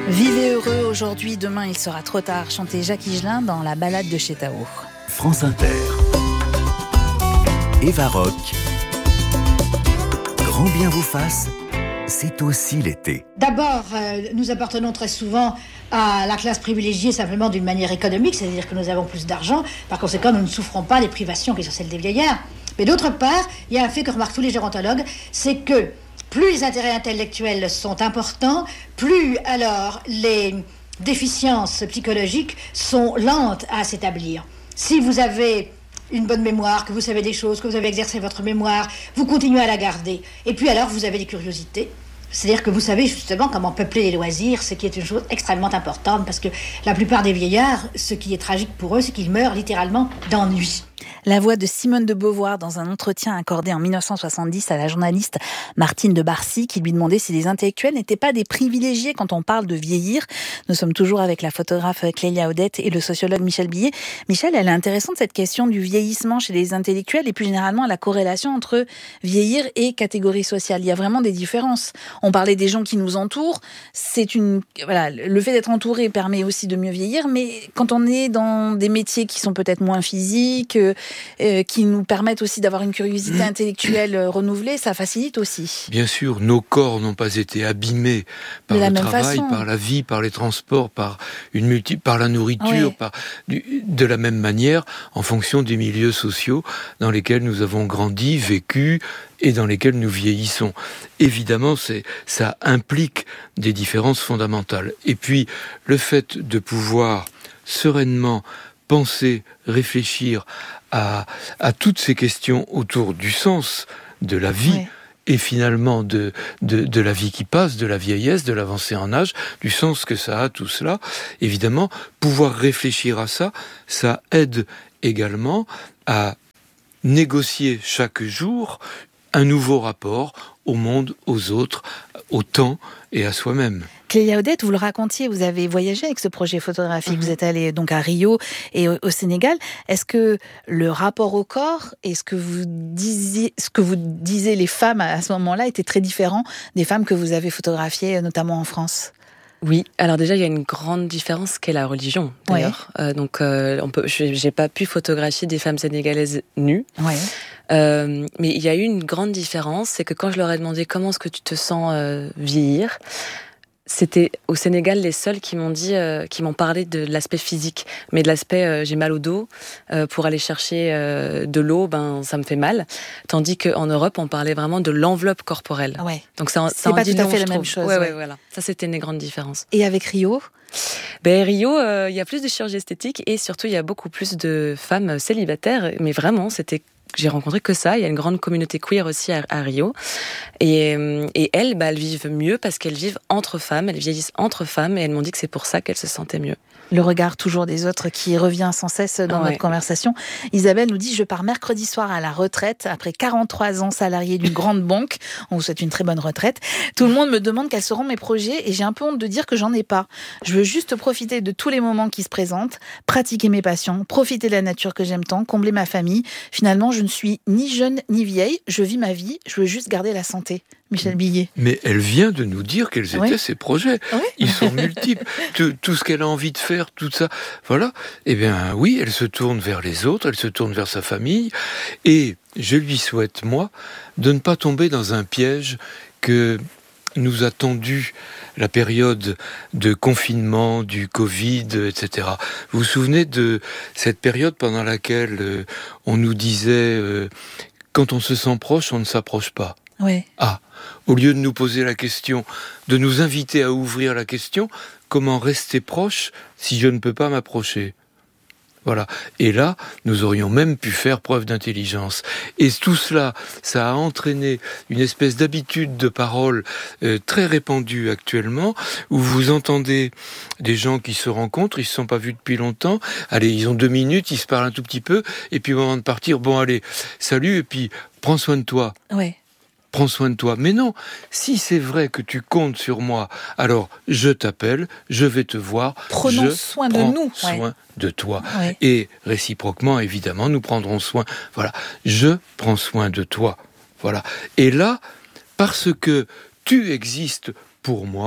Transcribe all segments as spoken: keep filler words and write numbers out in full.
Vivez heureux aujourd'hui, demain il sera trop tard. Chantait Jacques Higelin dans La balade de chez Tao. France Inter. Eva Rock. Grand bien vous fasse, c'est aussi l'été. D'abord, euh, nous appartenons très souvent à la classe privilégiée simplement d'une manière économique, c'est-à-dire que nous avons plus d'argent. Par conséquent, nous ne souffrons pas des privations qui sont celles des vieillards. Mais d'autre part, il y a un fait que remarquent tous les gérontologues, c'est que plus les intérêts intellectuels sont importants, plus alors les déficiences psychologiques sont lentes à s'établir. Si vous avez une bonne mémoire, que vous savez des choses, que vous avez exercé votre mémoire, vous continuez à la garder. Et puis alors, vous avez des curiosités. C'est-à-dire que vous savez justement comment peupler les loisirs, ce qui est une chose extrêmement importante, parce que la plupart des vieillards, ce qui est tragique pour eux, c'est qu'ils meurent littéralement d'ennui. La voix de Simone de Beauvoir dans un entretien accordé en mille neuf cent soixante-dix à la journaliste Martine de Barcy qui lui demandait si les intellectuels n'étaient pas des privilégiés quand on parle de vieillir. Nous sommes toujours avec la photographe Clélia Odette et le sociologue Michel Billet. Michel, elle est intéressante cette question du vieillissement chez les intellectuels et plus généralement la corrélation entre vieillir et catégorie sociale. Il y a vraiment des différences. On parlait des gens qui nous entourent. C'est une, voilà, le fait d'être entouré permet aussi de mieux vieillir, mais quand on est dans des métiers qui sont peut-être moins physiques, Euh, qui nous permettent aussi d'avoir une curiosité intellectuelle euh, renouvelée, ça facilite aussi. Bien sûr, nos corps n'ont pas été abîmés par le travail, façon. par la vie, par les transports, par une multi, par la nourriture, oui. par du, de la même manière, en fonction des milieux sociaux dans lesquels nous avons grandi, vécu et dans lesquels nous vieillissons. Évidemment, c'est, ça implique des différences fondamentales. Et puis, le fait de pouvoir sereinement penser, réfléchir à, à toutes ces questions autour du sens de la vie oui. et finalement de, de, de la vie qui passe, de la vieillesse, de l'avancée en âge, du sens que ça a tout cela. Évidemment, pouvoir réfléchir à ça, ça aide également à négocier chaque jour un nouveau rapport au monde, aux autres, au temps et à soi-même. Clélia Odette, vous le racontiez, vous avez voyagé avec ce projet photographique, mmh. vous êtes allée donc à Rio et au, au Sénégal. Est-ce que le rapport au corps et ce que vous disiez, ce que vous disiez les femmes à ce moment-là était très différent des femmes que vous avez photographiées, notamment en France ? Oui, alors déjà il y a une grande différence qu'est la religion d'ailleurs. Ouais. Euh, donc euh, on peut, j'ai pas pu photographier des femmes sénégalaises nues. Ouais. Euh, mais il y a eu une grande différence, c'est que quand je leur ai demandé comment est-ce que tu te sens euh, vieillir, c'était au Sénégal les seuls qui m'ont dit, euh, qui m'ont parlé de l'aspect physique, mais de l'aspect euh, j'ai mal au dos euh, pour aller chercher euh, de l'eau, ben ça me fait mal. Tandis qu'en Europe on parlait vraiment de l'enveloppe corporelle. Ouais. Donc ça, c'est ça pas tout à fait la même chose. Ouais, ouais, ouais, voilà. Ça c'était une grande différence. Et avec Rio ? Ben Rio, il euh, y a plus de chirurgie esthétique et surtout il y a beaucoup plus de femmes célibataires. Mais vraiment, c'était j'ai rencontré que ça. Il y a une grande communauté queer aussi à, à Rio. Et, et elles, bah, elles vivent mieux parce qu'elles vivent entre femmes, elles vieillissent entre femmes et elles m'ont dit que c'est pour ça qu'elles se sentaient mieux. Le regard toujours des autres qui revient sans cesse dans ouais. notre conversation. Isabelle nous dit « Je pars mercredi soir à la retraite après quarante-trois ans salariée d'une grande banque. » On vous souhaite une très bonne retraite. Tout le monde me demande quels seront mes projets et j'ai un peu honte de dire que j'en ai pas. Je veux juste profiter de tous les moments qui se présentent, pratiquer mes passions, profiter de la nature que j'aime tant, combler ma famille. Finalement, je ne suis ni jeune ni vieille. Je vis ma vie. Je veux juste garder la santé. Michel Billet. Mais elle vient de nous dire quels étaient oui. ses projets. Oui. Ils sont multiples. tout, tout ce qu'elle a envie de faire, tout ça. Voilà. Eh bien, oui, elle se tourne vers les autres, elle se tourne vers sa famille. Et je lui souhaite, moi, de ne pas tomber dans un piège que nous a tendu la période de confinement, du Covid, et cetera. Vous vous souvenez de cette période pendant laquelle euh, on nous disait euh, quand on se sent proche, on ne s'approche pas. Oui. Ah, au lieu de nous poser la question, de nous inviter à ouvrir la question, comment rester proche si je ne peux pas m'approcher ? Voilà. Et là, nous aurions même pu faire preuve d'intelligence. Et tout cela, ça a entraîné une espèce d'habitude de parole euh, très répandue actuellement, où vous entendez des gens qui se rencontrent, ils se sont pas vus depuis longtemps, allez, ils ont deux minutes, ils se parlent un tout petit peu, et puis au moment de partir, bon allez, salut, et puis prends soin de toi. Ouais. Prends soin de toi. Mais non, si c'est vrai que tu comptes sur moi, alors je t'appelle, je vais te voir. Prenons je soin de nous. soin ouais. de toi. Ouais. Et réciproquement, évidemment, nous prendrons soin. Voilà, je prends soin de toi. Voilà. Et là, parce que tu existes pour moi,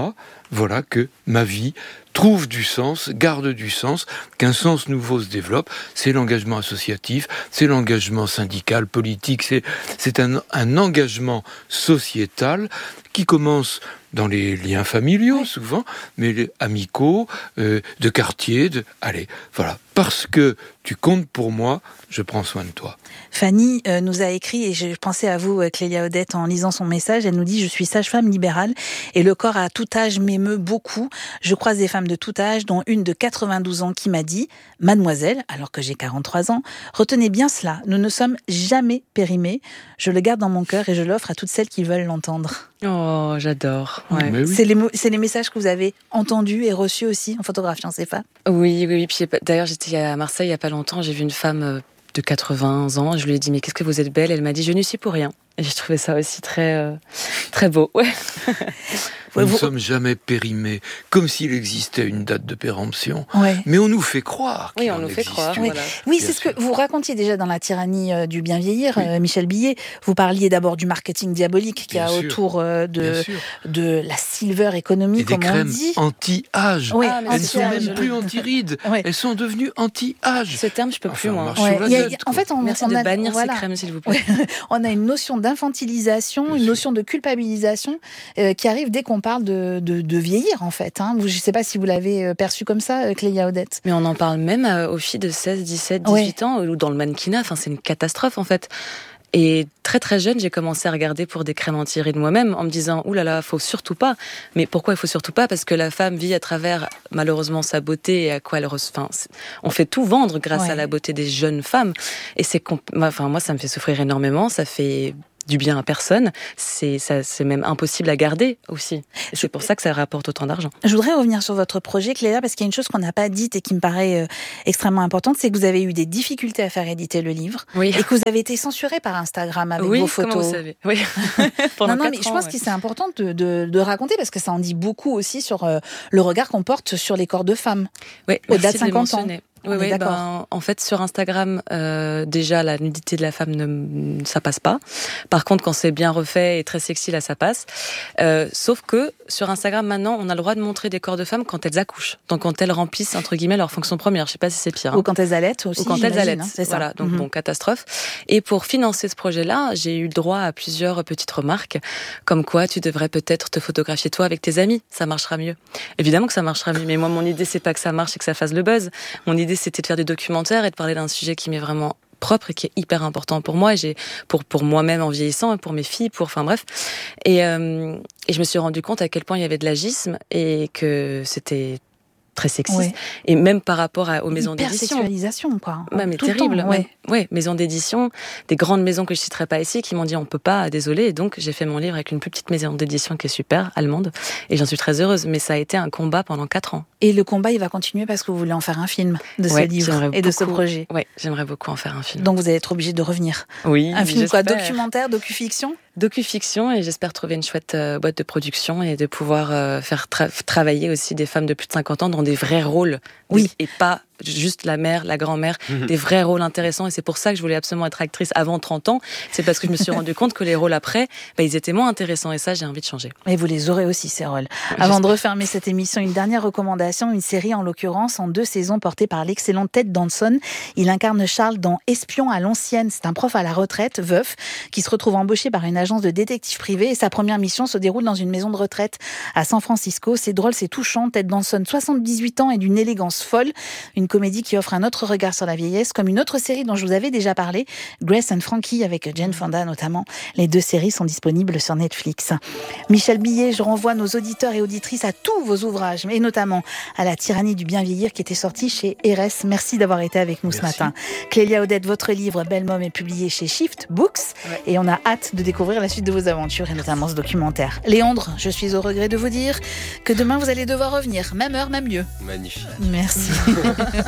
voilà que ma vie trouve du sens, garde du sens, qu'un sens nouveau se développe. C'est l'engagement associatif, c'est l'engagement syndical, politique, c'est, c'est un, un engagement sociétal qui commence dans les liens familiaux, oui. souvent, mais les amicaux, euh, de quartier, de... Allez, voilà. Parce que tu comptes pour moi, je prends soin de toi. Fanny euh, nous a écrit, et je pensais à vous, Clélia Odette, en lisant son message. Elle nous dit « Je suis sage-femme libérale et le corps à tout âge m'émeut beaucoup. Je croise des femmes de tout âge, dont une de quatre-vingt-douze ans qui m'a dit « Mademoiselle, alors que j'ai quarante-trois ans, retenez bien cela, nous ne sommes jamais périmés. Je le garde dans mon cœur et je l'offre à toutes celles qui veulent l'entendre. » Oh, j'adore. Ouais. Oui. C'est, les mo- c'est les messages que vous avez entendus et reçus aussi en photographiant ces femmes. Oui, oui, oui. Puis, d'ailleurs, j'étais à Marseille il n'y a pas longtemps, j'ai vu une femme de quatre-vingts ans, je lui ai dit « Mais qu'est-ce que vous êtes belle ?» Elle m'a dit « Je n'y suis pour rien ». Et j'ai trouvé ça aussi très, euh, très beau. Ouais. Nous ne vous... sommes jamais périmés, comme s'il existait une date de péremption. Ouais. Mais on nous fait croire qu'il oui, on en nous fait existe croire. une. Oui, Voilà. oui c'est sûr. Ce que vous racontiez déjà dans La tyrannie euh, du bien vieillir, oui. euh, Michel Billet. Vous parliez d'abord du marketing diabolique qu'il y a bien autour euh, de, sûr. de la silver economy, Et comme des on crèmes dit. anti-âge. Oui, ah, Elles ne sont anti-âge. même plus anti-rides. Ouais. Elles sont devenues anti-âge. Ce terme, je peux plus, Enfin, moi. marche sur la Il y a- tête, en fait, on, Merci on de a, bannir voilà. ces crèmes, s'il vous plaît. On a une notion d'infantilisation, Bien une sûr. notion de culpabilisation euh, qui arrive dès qu'on parle de, de, de vieillir, en fait. Hein. Je ne sais pas si vous l'avez euh, perçu comme ça, euh, Clélia Odette. Mais on en parle même euh, aux filles de seize, dix-sept, dix-huit Ouais. ans, ou dans le mannequinat. Enfin, c'est une catastrophe, en fait. Et très très jeune, j'ai commencé à regarder pour des crèmes anti-rides moi-même, en me disant « Ouh là là, faut surtout pas ». Mais pourquoi il faut surtout pas ? Parce que la femme vit à travers, malheureusement, sa beauté et à quoi elle... Re... Enfin, on fait tout vendre grâce Ouais. à la beauté des jeunes femmes. Et c'est... Comp... Enfin, moi, ça me fait souffrir énormément, ça fait... du bien à personne, c'est, ça, c'est même impossible à garder aussi. Et c'est pour ça que ça rapporte autant d'argent. Je voudrais revenir sur votre projet, Clélia, parce qu'il y a une chose qu'on n'a pas dite et qui me paraît euh, extrêmement importante, c'est que vous avez eu des difficultés à faire éditer le livre Oui. et que vous avez été censuré par Instagram avec oui, vos photos. comment vous savez ? Oui. Pendant non, non, mais quatre je ans, pense ouais. que c'est important de, de, de raconter parce que ça en dit beaucoup aussi sur euh, le regard qu'on porte sur les corps de femmes. Oui, Au-delà de merci les cinquante ans. mentionner. On Oui, est oui, d'accord. ben, en fait, sur Instagram, euh, déjà, la nudité de la femme, ne, ça passe pas. Par contre, quand c'est bien refait et très sexy, là, ça passe. Euh, sauf que, sur Instagram, maintenant, on a le droit de montrer des corps de femmes quand elles accouchent. Donc, quand elles remplissent, entre guillemets, leur fonction première. Je sais pas si c'est pire. Hein. Ou quand elles allaitent aussi. Ou quand elles allaitent. Hein, c'est ça. Voilà. Donc, mm-hmm. bon, catastrophe. Et pour financer ce projet-là, j'ai eu droit à plusieurs petites remarques. Comme quoi, tu devrais peut-être te photographier toi avec tes amis. Ça marchera mieux. Évidemment que ça marchera mieux. Mais moi, mon idée, c'est pas que ça marche et que ça fasse le buzz. Mon idée, c'était de faire des documentaire et de parler d'un sujet qui m'est vraiment propre et qui est hyper important pour moi, et j'ai pour pour moi-même en vieillissant et pour mes filles, pour enfin bref. Et euh, et je me suis rendu compte à quel point il y avait de l'agisme et que c'était très sexiste, ouais. et même par rapport à, aux maisons d'édition. Hypersexualisation, quoi. Ouais, mais Tout terrible. Le temps, ouais. Ouais, maisons d'édition, des grandes maisons que je citerai pas ici, qui m'ont dit on peut pas, désolé. Et donc j'ai fait mon livre avec une plus petite maison d'édition qui est super, allemande, et j'en suis très heureuse. Mais ça a été un combat pendant quatre ans. Et le combat, il va continuer parce que vous voulez en faire un film de ouais, ce livre et beaucoup, de ce projet. Ouais, j'aimerais beaucoup en faire un film. Donc vous allez être obligé de revenir. Oui. Un film j'espère. quoi, documentaire, docu-fiction ? Docu-fiction, et j'espère trouver une chouette euh, boîte de production et de pouvoir euh, faire tra- travailler aussi des femmes de plus de cinquante ans dans des vrais rôles. Oui. Et pas juste la mère, la grand-mère, mmh. des vrais rôles intéressants. Et c'est pour ça que je voulais absolument être actrice avant trente ans. C'est parce que je me suis rendu compte que les rôles après, bah, ils étaient moins intéressants. Et ça, j'ai envie de changer. Et vous les aurez aussi, ces rôles. Ouais, avant j'espère. de refermer cette émission, une dernière recommandation, une série en l'occurrence en deux saisons portée par l'excellent Ted Danson. Il incarne Charles dans Espion à l'ancienne. C'est un prof à la retraite, veuf, qui se retrouve embauché par une agence de détective privé. Et sa première mission se déroule dans une maison de retraite à San Francisco. C'est drôle, c'est touchant. Ted Danson, soixante-dix-huit ans et d'une élégance folle. Une comédie qui offre un autre regard sur la vieillesse, comme une autre série dont je vous avais déjà parlé, Grace and Frankie, avec Jane Fonda notamment. Les deux séries sont disponibles sur Netflix. Michel Billet, je renvoie nos auditeurs et auditrices à tous vos ouvrages, et notamment à La tyrannie du bien vieillir qui était sorti chez R S. Merci d'avoir été avec nous. Merci. Ce matin. Clélia Odette, votre livre Belle Môme est publié chez Shift Books, ouais. Et on a hâte de découvrir la suite de vos aventures et notamment ce documentaire. Léandre, je suis au regret de vous dire que demain vous allez devoir revenir, même heure, même lieu. Magnifique. Merci.